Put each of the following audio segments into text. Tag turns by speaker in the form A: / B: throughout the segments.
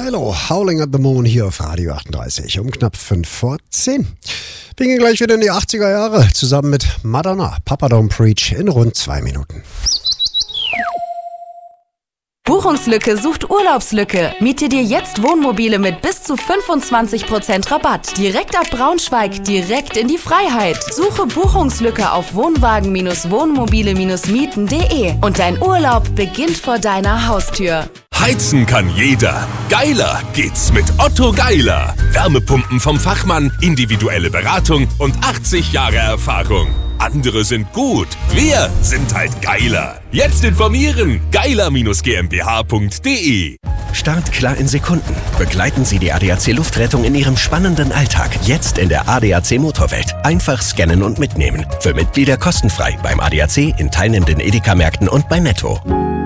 A: Milo, Howling at the Moon hier auf Radio 38 um knapp 5:10. Wir gehen gleich wieder in die 80er Jahre zusammen mit Madonna, Papa Don't Preach in rund 2 Minuten.
B: Buchungslücke sucht Urlaubslücke. Miete dir jetzt Wohnmobile mit bis zu 25% Rabatt. Direkt ab Braunschweig, direkt in die Freiheit. Suche Buchungslücke auf Wohnwagen-Wohnmobile-mieten.de und dein Urlaub beginnt vor deiner Haustür.
C: Heizen kann jeder. Geiler geht's mit Otto Geiler. Wärmepumpen vom Fachmann, individuelle Beratung und 80 Jahre Erfahrung. Andere sind gut, wir sind halt geiler. Jetzt informieren, geiler-gmbh.de.
D: Startklar in Sekunden. Begleiten Sie die ADAC Luftrettung in Ihrem spannenden Alltag. Jetzt in der ADAC Motorwelt. Einfach scannen und mitnehmen. Für Mitglieder kostenfrei beim ADAC, in teilnehmenden Edeka-Märkten und bei Netto.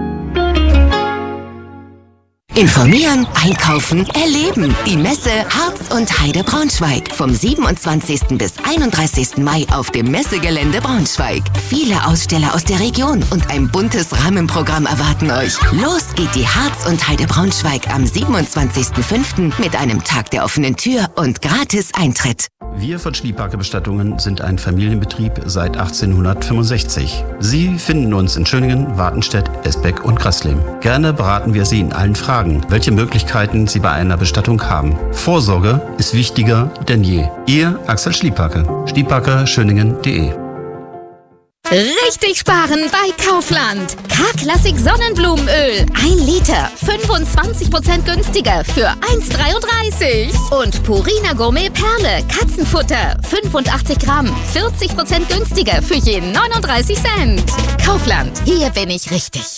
E: Informieren, einkaufen, erleben. Die Messe Harz und Heide Braunschweig. Vom 27. bis 31. Mai auf dem Messegelände Braunschweig. Viele Aussteller aus der Region und ein buntes Rahmenprogramm erwarten euch. Los geht die Harz und Heide Braunschweig am 27.05. mit einem Tag der offenen Tür und gratis Eintritt.
F: Wir von Schliepacker Bestattungen sind ein Familienbetrieb seit 1865. Sie finden uns in Schöningen, Wartenstedt, Esbeck und Grassleben. Gerne beraten wir Sie in allen Fragen, welche Möglichkeiten Sie bei einer Bestattung haben. Vorsorge ist wichtiger denn je. Ihr Axel Schliepacker. Schliepacker-Schöningen.de.
G: Richtig sparen bei Kaufland. K-Klassik Sonnenblumenöl. 1 Liter. 25% günstiger für 1,33. Und Purina Gourmet Perle. Katzenfutter. 85 Gramm. 40% günstiger für jeden 39 Cent. Kaufland. Hier bin ich richtig.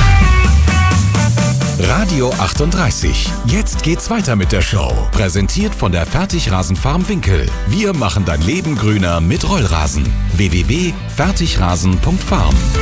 C: Radio 38. Jetzt geht's weiter mit der Show. Präsentiert von der Fertigrasenfarm Winkel. Wir machen dein Leben grüner mit Rollrasen. www.fertigrasen.farm